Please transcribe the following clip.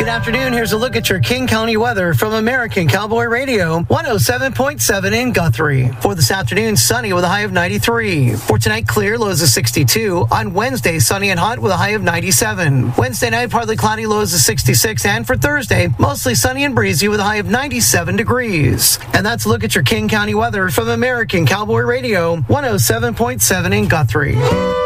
Good afternoon. Here's a look at your King County weather from American Cowboy Radio, 107.7 in Guthrie. For this afternoon, sunny with a high of 93. For tonight, clear, lows of 62. On Wednesday, sunny and hot with a high of 97. Wednesday night, partly cloudy, lows of 66. And for Thursday, mostly sunny and breezy with a high of 97 degrees. And that's a look at your King County weather from American Cowboy Radio, 107.7 in Guthrie.